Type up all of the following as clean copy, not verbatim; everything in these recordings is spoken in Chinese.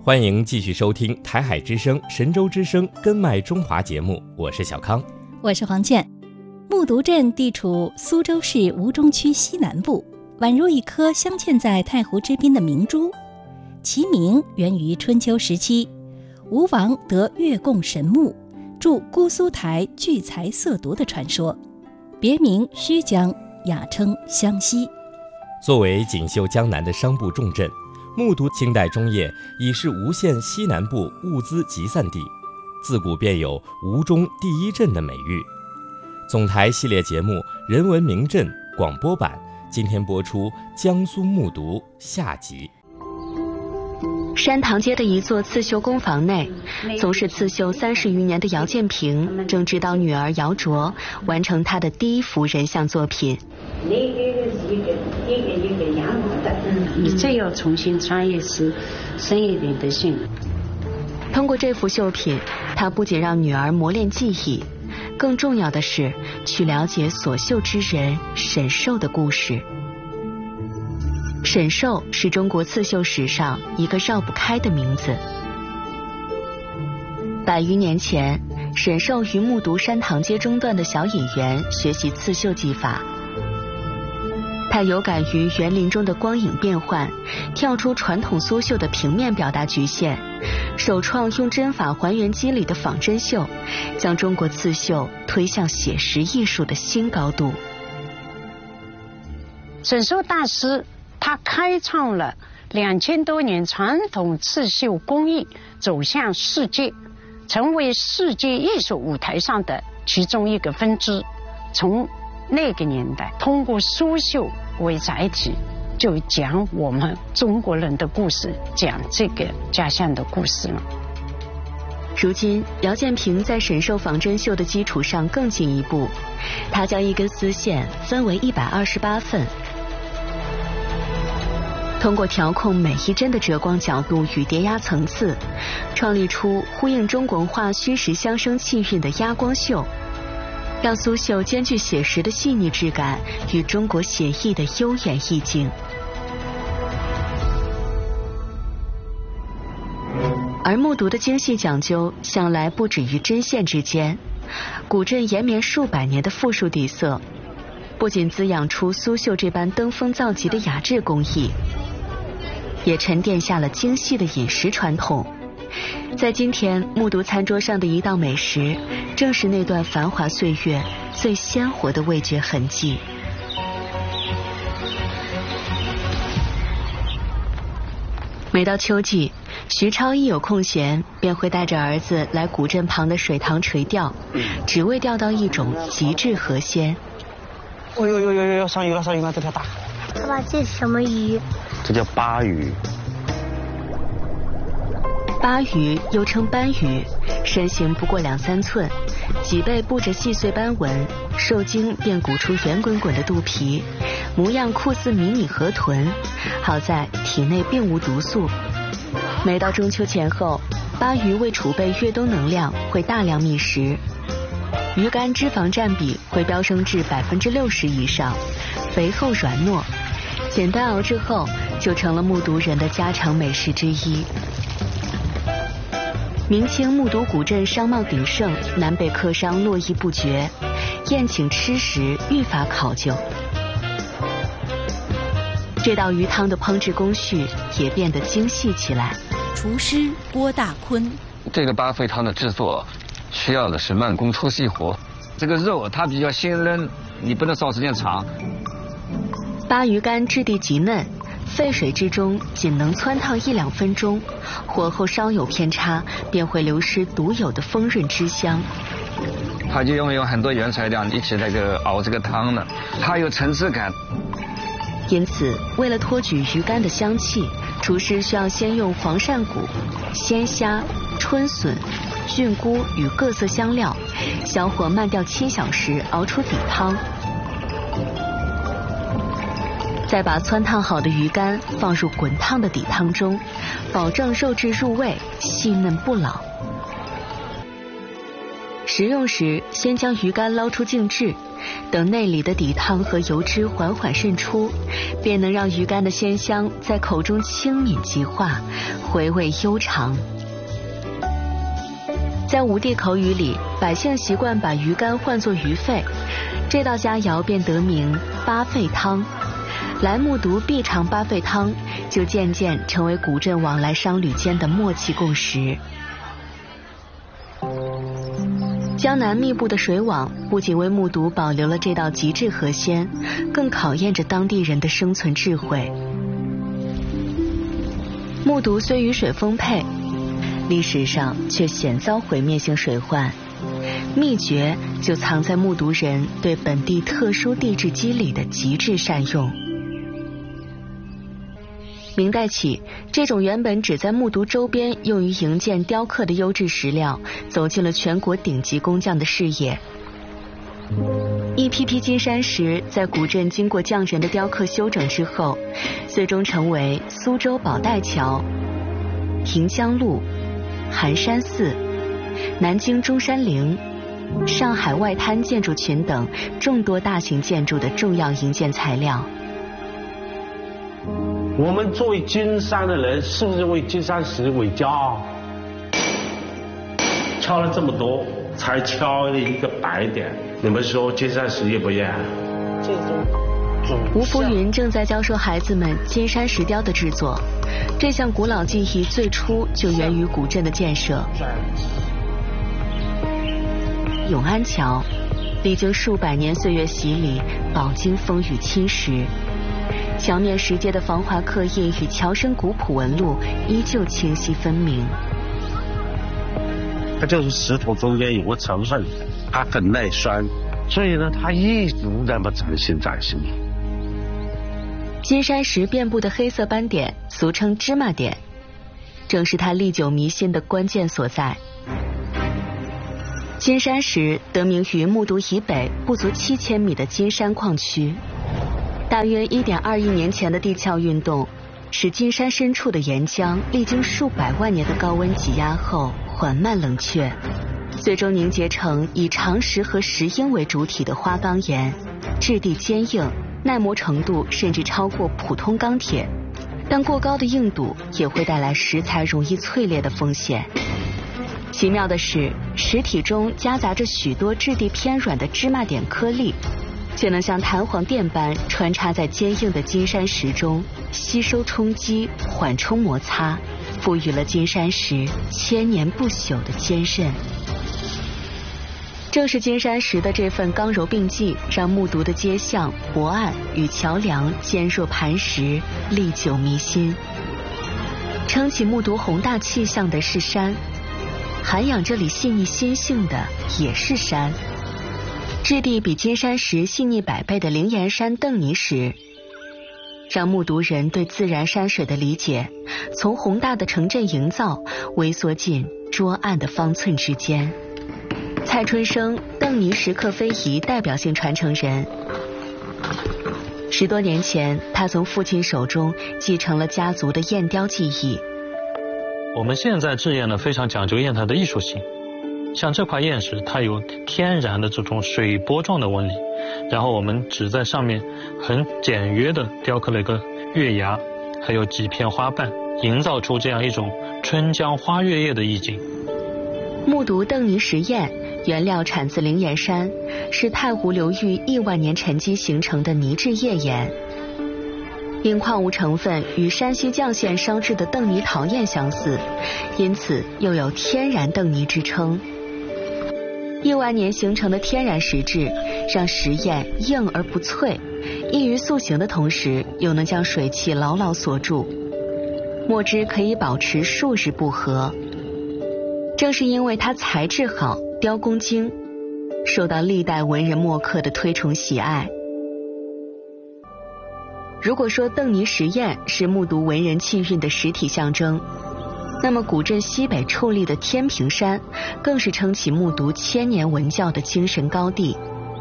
欢迎继续收听台海之声、神州之声根脉中华节目，我是小康， 我是黄倩。木渎镇地处苏州市吴中区西南部，宛如一颗镶嵌在太湖之滨的明珠。其名源于春秋时期，吴王得月供神木，筑姑苏台聚财色渎的传说，别名虚江，雅称湘西。 作为锦绣江南的商埠重镇，木渎清代中叶已是吴县西南部物资集散地，自古便有吴中第一镇的美誉。总台系列节目《人文名镇》广播版今天播出江苏木渎下集。 山塘街的一座刺绣工坊内，从事刺绣30余年的姚建平正指导女儿姚卓完成她的第一幅人像作品。 那个是一个样子的，你这要重新穿也是深一点的心。 通过这幅绣品，她不仅让女儿磨练技艺，更重要的是去了解所绣之人沈寿的故事。沈寿是中国刺绣史上一个绕不开的名字。100余年前，沈寿于木渎山塘街中段的小隐园学习刺绣技法。他有感于园林中的光影变幻，跳出传统苏绣的平面表达局限，首创用针法还原肌理的仿真绣，将中国刺绣推向写实艺术的新高度。 沈寿大师他开创了2000多年传统刺绣工艺走向世界，成为世界艺术舞台上的其中一个分支。从那个年代，通过苏绣为载体，就讲我们中国人的故事，讲这个家乡的故事了。 如今，姚建平在沈寿仿真绣的基础上更进一步，他将一根丝线分为128份，通过调控每一针的折光角度与叠压层次，创立出呼应中国文化虚实相生气韵的压光绣，让苏绣兼具写实的细腻质感与中国写意的悠远意境。而木渎的精细讲究向来不止于针线之间，古镇延绵数百年的富庶底色，不仅滋养出苏绣这般登峰造极的雅致工艺，也沉淀下了精细的饮食传统。在今天木渎餐桌上的一道美食，正是那段繁华岁月最鲜活的味觉痕迹。每到秋季，徐超一有空闲，便会带着儿子来古镇旁的水塘垂钓，只为钓到一种极致河鲜。 哟，上鱼了，这条大。 爸爸，这是什么鱼？ 这叫鲅鱼。 鲅鱼又称斑鱼，身形不过2-3寸，脊背布着细碎斑纹，受精便鼓出圆滚滚的肚皮，模样酷似迷你河豚，好在体内并无毒素。每到中秋前后，鲅鱼为储备越冬能量，会大量觅食，鱼干脂肪占比会飙升至60%以上，肥厚软糯，简单熬制后就成了木渎人的家常美食之一。明清木渎古镇商贸鼎盛，南北客商络绎不绝，宴请吃食愈发考究。这道鱼汤的烹制工序也变得精细起来。 厨师郭大坤， 这个八沸汤的制作需要的是慢工出细活，这个肉它比较鲜嫩，你不能烧时间长。 鲅鱼干质地极嫩，沸水之中仅能汆烫1-2分钟，火候稍有偏差，便会流失独有的丰润汁香。 它就用很多原材料一起熬这个汤了，它有层次感。 因此，为了托举鱼干的香气，厨师需要先用黄鳝骨、鲜虾、春笋、菌菇与各色香料，小火慢调7小时熬出底汤，再把汆烫好的鱼干放入滚烫的底汤中，保证肉质入味，细嫩不老。食用时，先将鱼干捞出静置， 等内里的底汤和油脂缓缓渗出，便能让鱼干的鲜香在口中轻抿即化，回味悠长。在吴地口语里，百姓习惯把鱼干唤作鱼肺，这道佳肴便得名八肺汤。来木渎必尝八肺汤，就渐渐成为古镇往来商旅间的默契共识。江南密布的水网不仅为木渎保留了这道极致河鲜，更考验着当地人的生存智慧。木渎虽雨水丰沛，历史上却险遭毁灭性水患，秘诀就藏在木渎人对本地特殊地质机理的极致善用。明代起，这种原本只在木渎周边用于营建雕刻的优质石料，走进了全国顶级工匠的视野。一批批金山石在古镇经过匠人的雕刻修整之后，最终成为苏州宝带桥、平江路、寒山寺、南京中山陵、上海外滩建筑群等众多大型建筑的重要营建材料。 我们作为金山的人，是不是为金山石为骄傲？敲了这么多，才敲了一个白点，你们说金山石业不业？ 吴福云正在教授孩子们金山石雕的制作，这项古老技艺最初就源于古镇的建设。永安桥历经数百年岁月洗礼，饱经风雨侵蚀，桥面石阶的防滑刻印与桥身古朴纹路依旧清晰分明。 它就是石头中间有个成分，它很耐酸，所以呢，它一直那么崭新崭新。 金山石遍布的黑色斑点，俗称芝麻点，正是它历久弥新的关键所在。金山石得名于木渎以北不足7000米的金山矿区。大约1.2亿年前的地壳运动，使金山深处的岩浆历经数百万年的高温挤压后缓慢冷却，最终凝结成以长石和石英为主体的花岗岩，质地坚硬，耐磨程度甚至超过普通钢铁，但过高的硬度也会带来石材容易脆裂的风险。奇妙的是，石体中夹杂着许多质地偏软的芝麻点颗粒，却能像弹簧垫般穿插在坚硬的金山石中，吸收冲击，缓冲摩擦，赋予了金山石千年不朽的坚韧。正是金山石的这份刚柔并济，让木渎的街巷、泊岸与桥梁坚若磐石，历久弥新。撑起木渎宏大气象的是山，涵养这里细腻心性的也是山。质地比金山石细腻100倍的灵岩山邓泥石，让木渎人对自然山水的理解，从宏大的城镇营造微缩进桌案的方寸之间。蔡春生，邓泥石刻非遗代表性传承人。10多年前，他从父亲手中继承了家族的砚雕技艺。 我们现在制砚呢，非常讲究砚台的艺术性。像这块砚石，它有天然的这种水波状的纹理，然后我们只在上面很简约的雕刻了一个月牙，还有几片花瓣，营造出这样一种春江花月夜的意境。 木渎邓泥石砚原料产自灵岩山，是太湖流域亿万年沉积形成的泥质页岩。因矿物成分与山西绛县烧制的邓泥陶砚相似，因此又有天然邓泥之称。亿万年形成的天然石质，让石砚硬而不脆，易于塑形的同时，又能将水汽牢牢锁住，墨汁可以保持数日不合。正是因为它材质好，雕工精，受到历代文人墨客的推崇喜爱。如果说邓泥石砚是木渎文人气韵的实体象征，那么古镇西北矗立的天平山，更是撑起木渎千年文教的精神高地。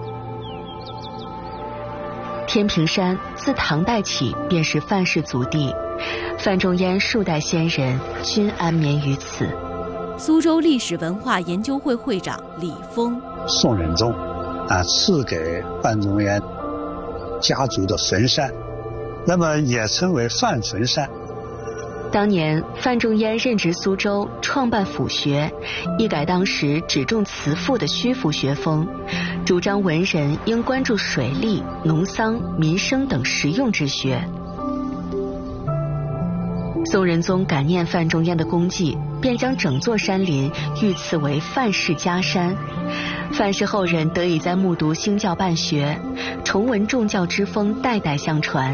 天平山自唐代起便是范氏祖地，范仲淹数代先人均安眠于此。 苏州历史文化研究会会长李峰： 宋仁宗赐给范仲淹家族的坟山，那么也称为范坟山。 当年范仲淹任职苏州，创办府学，一改当时只重辞赋的虚浮学风，主张文人应关注水利、农桑、民生等实用之学。宋仁宗感念范仲淹的功绩，便将整座山林御赐为范氏家山，范氏后人得以在木渎兴教办学，崇文重教之风代代相传。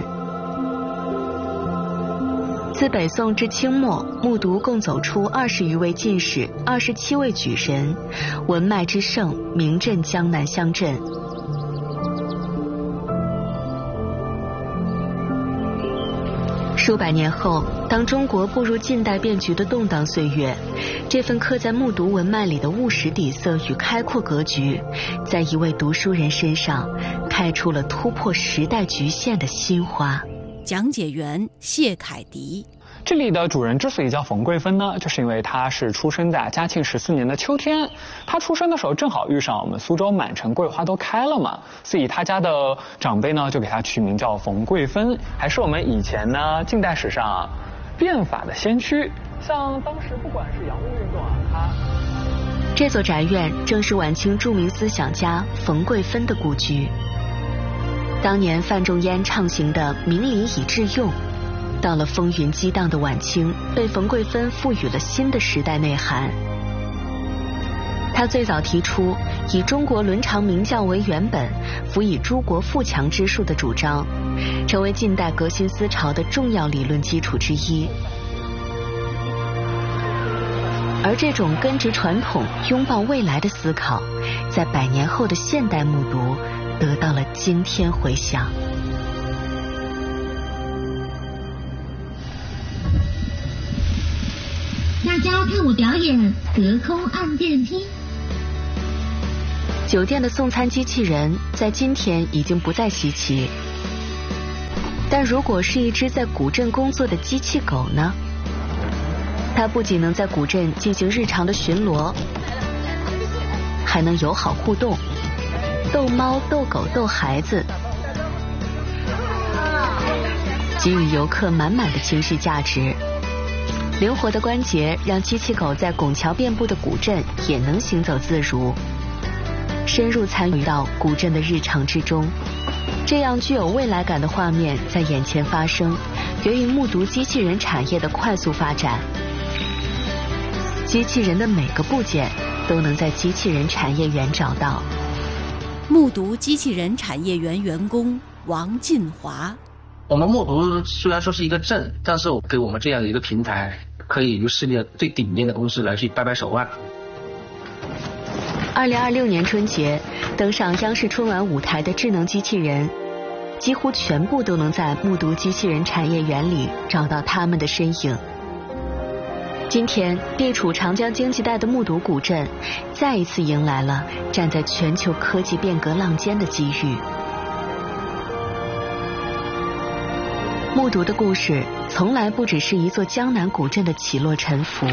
自北宋至清末，木渎共走出20余位进士，27位举人，文脉之盛，名震江南乡镇。数百年后，当中国步入近代变局的动荡岁月，这份刻在木渎文脉里的务实底色与开阔格局，在一位读书人身上开出了突破时代局限的新花。 讲解员谢凯迪。 这里的主人之所以叫冯桂芬呢，就是因为他是出生在嘉庆14年的秋天，他出生的时候正好遇上我们苏州满城桂花都开了嘛，所以他家的长辈呢就给他取名叫冯桂芬，还是我们以前呢近代史上变法的先驱。像当时不管是洋务运动这座宅院正是晚清著名思想家冯桂芬的故居。当年范仲淹畅行的明理以致用，到了风云激荡的晚清，被冯桂芬赋予了新的时代内涵。他最早提出以中国伦常名教为原本，辅以诸国富强之术的主张，成为近代革新思潮的重要理论基础之一。而这种根植传统、拥抱未来的思考，在100年后的现代木渎得到了惊天回响。 大家看我表演隔空按电梯。 酒店的送餐机器人在今天已经不再稀奇，但如果是一只在古镇工作的机器狗呢？它不仅能在古镇进行日常的巡逻，还能友好互动，逗猫、逗狗、逗孩子，给予游客满满的情绪价值。灵活的关节让机器狗在拱桥遍布的古镇也能行走自如，深入参与到古镇的日常之中。这样具有未来感的画面在眼前发生，源于木渎机器人产业的快速发展。机器人的每个部件都能在机器人产业园找到。 木渎机器人产业园员工王进华。 我们木渎虽然说是一个镇，但是给我们这样的一个平台，可以与世界最顶尖的公司来去掰掰手腕。 2026年春节登上央视春晚舞台的智能机器人，几乎全部都能在木渎机器人产业园里找到他们的身影。今天，地处长江经济带的木渎古镇，再一次迎来了站在全球科技变革浪尖的机遇。木渎的故事从来不只是一座江南古镇的起落沉浮，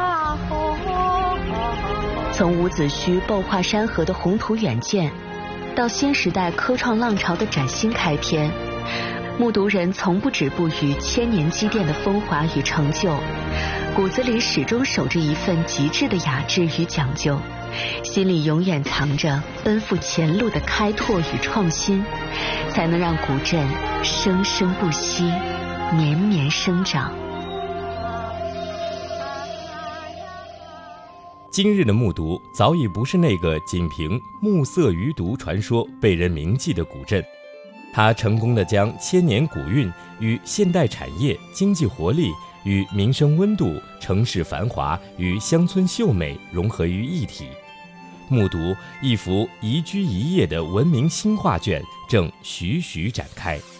从伍子胥擘画山河的宏图远见，到新时代科创浪潮的崭新开篇，木渎人从不止步于千年积淀的风华与成就，骨子里始终守着一份极致的雅致与讲究，心里永远藏着奔赴前路的开拓与创新，才能让古镇生生不息，绵绵生长。 今日的木渎早已不是那个仅凭木色余毒传说被人铭记的古镇，它成功地将千年古韵与现代产业、经济活力与民生温度、城市繁华与乡村秀美融合于一体。木渎一幅宜居宜业的文明新画卷正徐徐展开。